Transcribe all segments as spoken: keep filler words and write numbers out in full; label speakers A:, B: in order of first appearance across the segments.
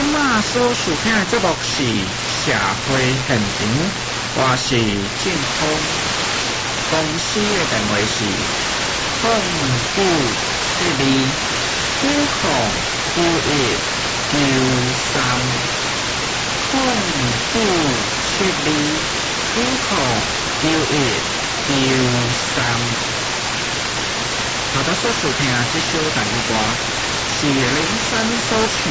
A: 嘛所收听的节目是社会现场，我是建峰，公司的电话是零九七二九零九一九三零九七二九零九一九三。大家所收听这首台语歌是林山所唱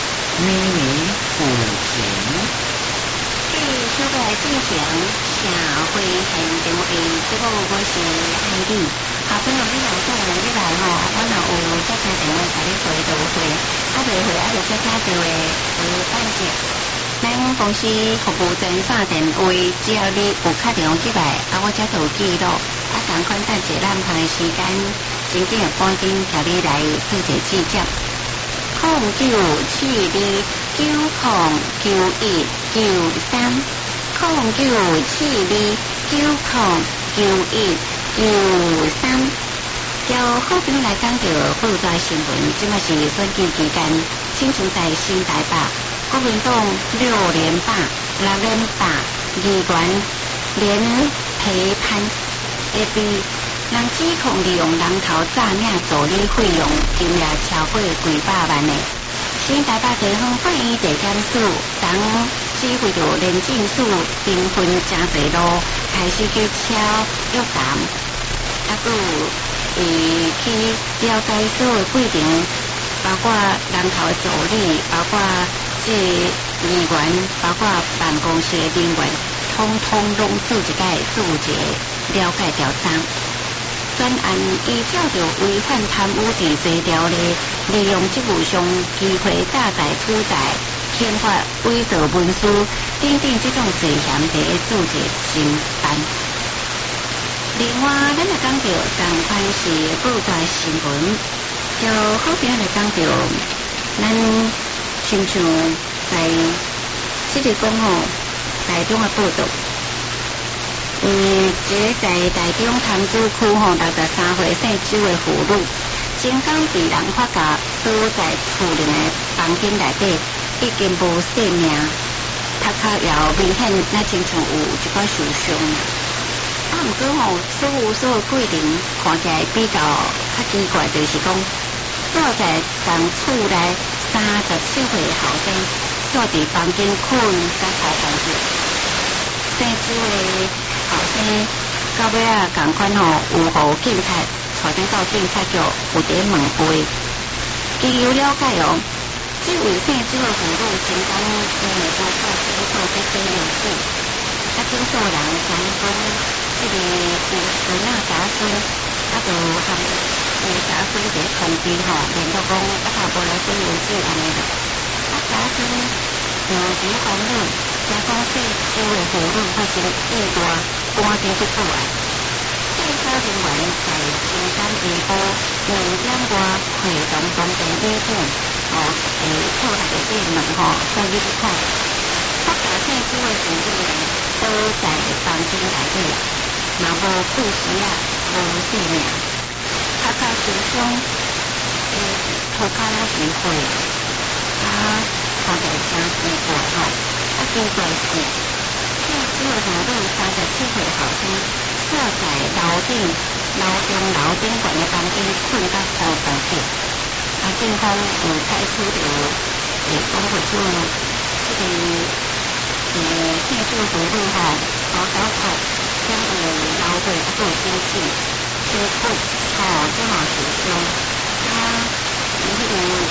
A: 《咪咪古情》。
B: 继续来进行社会现场的节目，我是海丽。好朋友，你来过来，你来吼，我若有再开电话甲你回就回，啊袂回啊就再打电话回半截。咱公司服务专线电话，只要你有打电话进来，啊我才有记录，啊赶快等一个咱旁的时间，真紧的赶紧甲你来做一个记账。零九七二九零九一九三零九七二九零九一九三。交好朋友来讲到报纸新闻，即嘛是选举期间，亲像在新台北，国民党六连霸、六连霸，议员连陪判会被人指控利用人头诈领助理费用，金额超过几百万的。新台北地方法院地检署当指挥着廉政署兵分真侪路，开始去敲约谈，啊，佮伊去了解所有规定，包括人头的助理，包括这议员，包括办公室的人员，通通拢做一个做一个了解调查。专案依照着违反贪污治罪条例，利用职务上机会诈财取财、签发伪造文书等等这种罪嫌，第一做一侦办。另外，咱来讲到同款是报纸新闻，就好比来讲到，咱亲像在即个讲吼，台中的报道。嗯，这在台中潭子区吼，六十三岁姓周的妇女，前刚被人发觉躲在厝内的房间内底，已经无生命，头壳也明显那亲像有一寡受伤。啊，毋过吼，所有所有规定看起来比较较奇怪，就是讲躲在共厝内三十七岁后生，住伫房间困甲头房去，姓周的。后生到尾啊，共款吼有互警察带登到警察局有伫问话。据有了解哦，这位姓周的妇女前刚因为多做工作在做律师，啊，经做人讲讲这个有孙仔查孙，啊，就含有查孙一个通知吼，联络讲啊，头无来做律师安尼的，啊，查孙就伫烦恼。加讲这周的妇女发生意外，赶紧去报案。警察人员在前三下晡两点外会同当地旅馆，哦，诶，厝内底店门吼，带入去看。发觉姓周的妇女都在房间内底，嘛无护士啊，无性命，头壳受伤，诶，头壳也是血，啊，看起来真奇怪吼。啊，奇怪是，这几位妇女三十七岁后生，坐在楼顶、楼中、楼顶悬的房间困到头部去。啊，警方有采取着，诶，讲会出这个，诶，姓周妇女吼，包小头，将有楼底啊，还有经济、血骨，吼，这嘛受伤。啊，有迄个